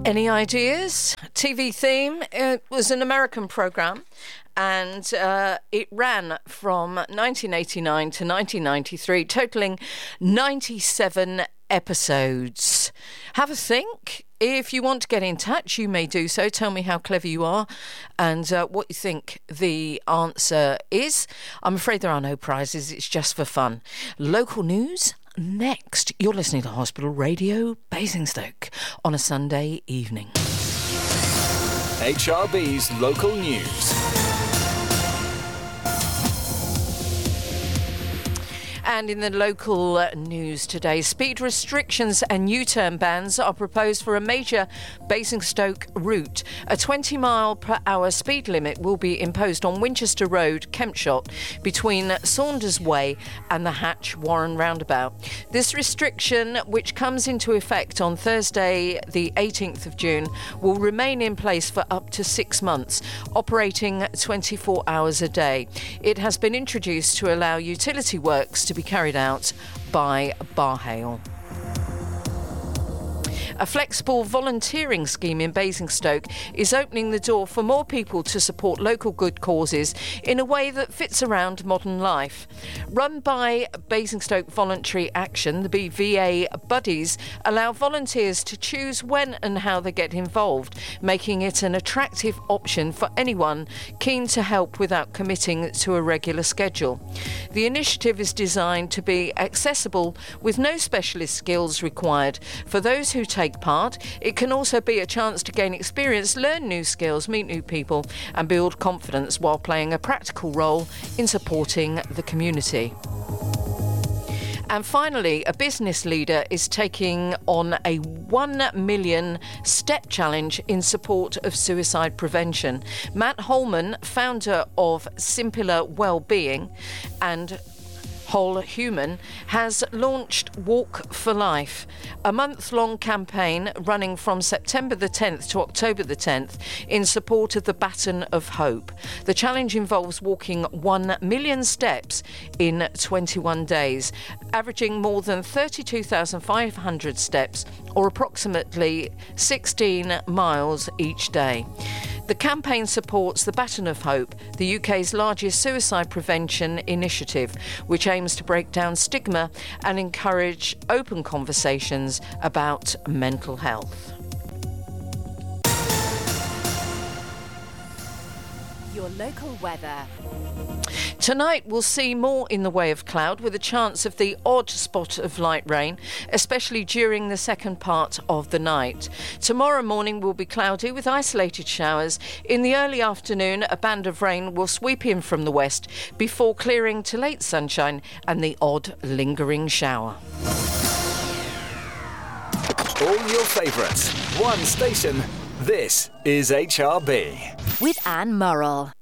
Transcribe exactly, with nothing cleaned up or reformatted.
Any ideas? T V theme. It was an American programme, and uh, it ran from nineteen eighty-nine to nineteen ninety-three, totalling ninety-seven episodes. Have a think. If you want to get in touch, you may do so. Tell me how clever you are and uh, what you think the answer is. I'm afraid there are no prizes. It's just for fun. Local news next. You're listening to Hospital Radio Basingstoke on a Sunday evening. H R B's local news. And in the local uh, news today, speed restrictions and U-turn bans are proposed for a major Basingstoke route. A twenty mile per hour speed limit will be imposed on Winchester Road, Kempshott, between Saunders Way and the Hatch Warren roundabout. This restriction, which comes into effect on Thursday the eighteenth of June, will remain in place for up to six months, operating twenty-four hours a day. It has been introduced to allow utility works to be carried out by Barhale. A flexible volunteering scheme in Basingstoke is opening the door for more people to support local good causes in a way that fits around modern life. Run by Basingstoke Voluntary Action, the B V A Buddies allow volunteers to choose when and how they get involved, making it an attractive option for anyone keen to help without committing to a regular schedule. The initiative is designed to be accessible with no specialist skills required. For those who take part, it can also be a chance to gain experience, learn new skills, meet new people and build confidence while playing a practical role in supporting the community. And finally, a business leader is taking on a one million step challenge in support of suicide prevention. Matt Holman, founder of Simpler Wellbeing and Whole Human, has launched Walk for Life, a month-long campaign running from September the tenth to October the tenth in support of the Baton of Hope. The challenge involves walking one million steps in twenty-one days, averaging more than thirty-two thousand five hundred steps, or approximately sixteen miles each day. The campaign supports the Baton of Hope, the U K's largest suicide prevention initiative, which aims to break down stigma and encourage open conversations about mental health. Your local weather. Tonight we'll see more in the way of cloud with a chance of the odd spot of light rain, especially during the second part of the night. Tomorrow morning will be cloudy with isolated showers. In the early afternoon, a band of rain will sweep in from the west before clearing to late sunshine and the odd lingering shower. All your favourites, one station. This is H R B. With Anne Murrell.